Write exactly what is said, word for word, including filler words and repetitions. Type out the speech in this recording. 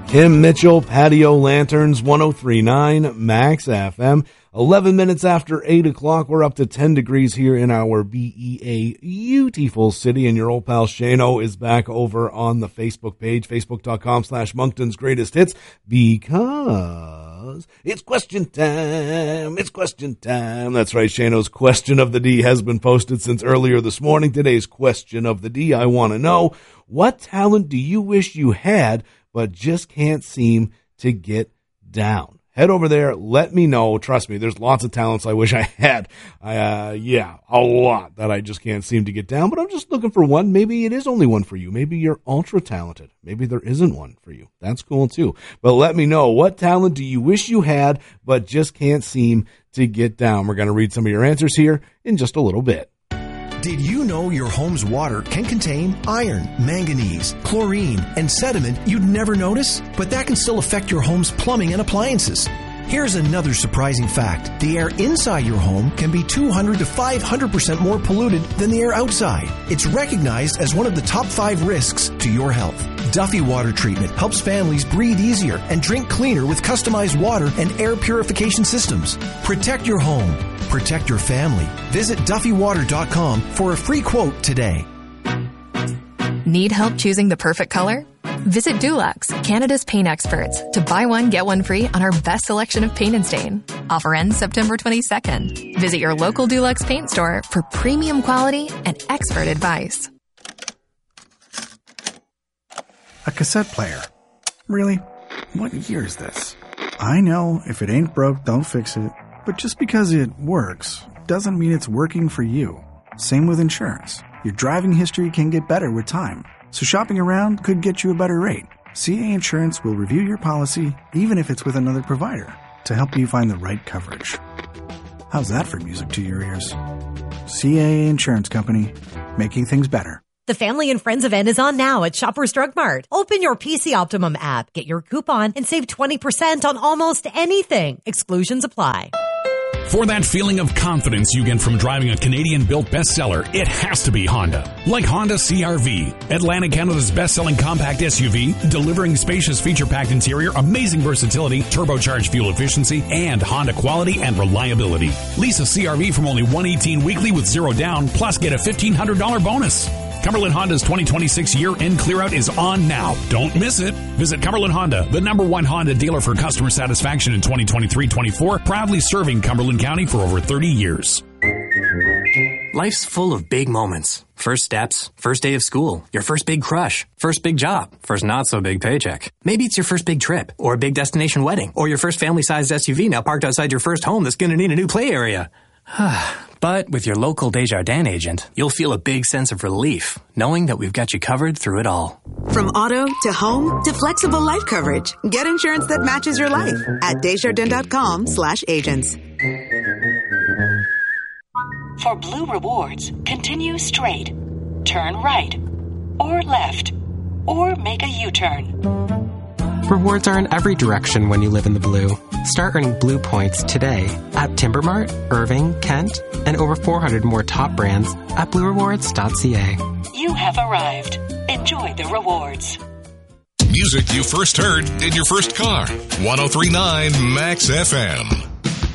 Kim Mitchell, Patio Lanterns, one oh three point nine Max F M. eleven minutes after eight o'clock, we're up to ten degrees here in our B E A beautiful city, and your old pal Shano is back over on the Facebook page, facebook.com slash Moncton's Greatest Hits, because it's question time. It's question time. That's right, Shano's question of the D has been posted since earlier this morning. Today's question of the D, I want to know, what talent do you wish you had but just can't seem to get down? Head over there. Let me know. Trust me, there's lots of talents I wish I had. Uh, yeah, a lot that I just can't seem to get down, but I'm just looking for one. Maybe it is only one for you. Maybe you're ultra talented. Maybe there isn't one for you. That's cool too. But let me know, what talent do you wish you had but just can't seem to get down? We're going to read some of your answers here in just a little bit. Did you know your home's water can contain iron, manganese, chlorine, and sediment you'd never notice? But that can still affect your home's plumbing and appliances. Here's another surprising fact. The air inside your home can be two hundred to five hundred percent more polluted than the air outside. It's recognized as one of the top five risks to your health. Duffy Water Treatment helps families breathe easier and drink cleaner with customized water and air purification systems. Protect your home. Protect your family. Visit duffy water dot com for a free quote today. Need help choosing the perfect color? Visit Dulux, Canada's paint experts, to buy one, get one free on our best selection of paint and stain. Offer ends September twenty-second. Visit your local Dulux paint store for premium quality and expert advice. A cassette player. Really? What year is this? I know, if it ain't broke, don't fix it. But just because it works doesn't mean it's working for you. Same with insurance. Your driving history can get better with time. So shopping around could get you a better rate. C A Insurance will review your policy, even if it's with another provider, to help you find the right coverage. How's that for music to your ears? C A Insurance Company, making things better. The Family and Friends event is on now at Shoppers Drug Mart. Open your P C Optimum app, get your coupon, and save twenty percent on almost anything. Exclusions apply. For that feeling of confidence you get from driving a Canadian-built bestseller, it has to be Honda. Like Honda C R V, Atlantic Canada's best-selling compact S U V, delivering spacious feature-packed interior, amazing versatility, turbocharged fuel efficiency, and Honda quality and reliability. Lease a C R V from only one hundred eighteen dollars weekly with zero down, plus get a fifteen hundred dollars bonus. Cumberland Honda's twenty twenty-six year-end clear-out is on now. Don't miss it. Visit Cumberland Honda, the number one Honda dealer for customer satisfaction in twenty twenty-three twenty-four, proudly serving Cumberland County for over thirty years. Life's full of big moments. First steps, first day of school, your first big crush, first big job, first not-so-big paycheck. Maybe it's your first big trip, or a big destination wedding, or your first family-sized S U V now parked outside your first home that's going to need a new play area. But with your local Desjardins agent, you'll feel a big sense of relief, knowing that we've got you covered through it all. From auto to home to flexible life coverage, get insurance that matches your life at Desjardins.com slash agents. For Blue Rewards, continue straight, turn right, or left, or make a U-turn. Rewards are in every direction when you live in the Blue. Start earning Blue points today at Timbermart, Irving, Kent, and over four hundred more top brands at blue rewards dot c a. You have arrived. Enjoy the rewards. Music you first heard in your first car. one oh three point nine Max F M.